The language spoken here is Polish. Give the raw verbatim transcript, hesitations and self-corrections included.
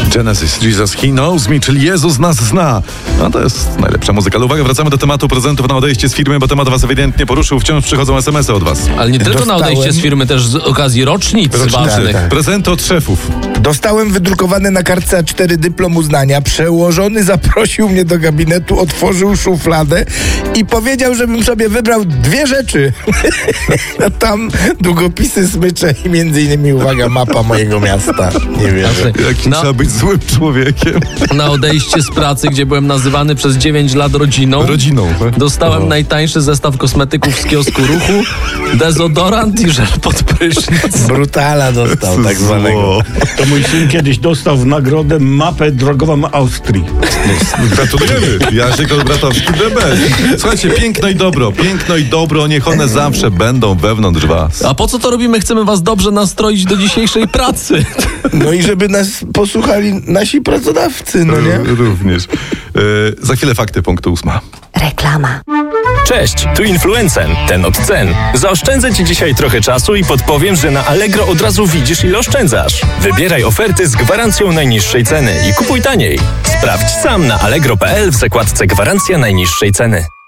Genesis, Jesus He Knows Me, czyli Jezus nas zna. No to jest najlepsza muzyka. Ale uwaga, wracamy do tematu prezentów na odejście z firmy, bo temat was ewidentnie poruszył. Wciąż przychodzą es em esy od was. Ale nie tylko Dostałem... na odejście z firmy, też z okazji rocznic ważnych. tak. Prezenty od szefów. Dostałem wydrukowany na kartce A cztery dyplom uznania. Przełożony zaprosił mnie do gabinetu, otworzył szufladę i powiedział, żebym sobie wybrał dwie rzeczy. A tam długopisy, smycze i między innymi, uwaga, mapa mojego miasta. Nie wiem. Jakim Na- trzeba być złym człowiekiem. Na odejście z pracy, gdzie byłem nazywany przez dziewięć lat rodziną, Rodziną. dostałem najtańszy zestaw kosmetyków z kiosku Ruchu, dezodorant i żel pod prysznic. Brutala dostał tak zwanego. To mój syn kiedyś dostał w nagrodę mapę drogową Austrii. Gratulujemy. Jasiek Olbratowski, D B. Słuchajcie, piękno i dobro. Piękno i dobro, niech one zawsze będą wewnątrz was. A po co to robimy? Chcemy was dobrze nastroić do dzisiejszej pracy. No i żeby nas posłuchali nasi pracodawcy, no nie? Również. E, za chwilę fakty punktu ósma. Reklama. Cześć, tu Influencen, ten od cen. Zaoszczędzę Ci dzisiaj trochę czasu i podpowiem, że na Allegro od razu widzisz, ile oszczędzasz. Wybieraj oferty z gwarancją najniższej ceny i kupuj taniej. Sprawdź sam na allegro kropka p l w zakładce gwarancja najniższej ceny.